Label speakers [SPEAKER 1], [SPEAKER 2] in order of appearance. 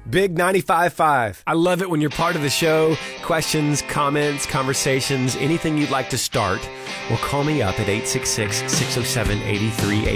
[SPEAKER 1] Big 95.5.
[SPEAKER 2] I love it when you're part of the show. Questions, comments, conversations, anything you'd like to start. Well, call me up at 866-607-8380.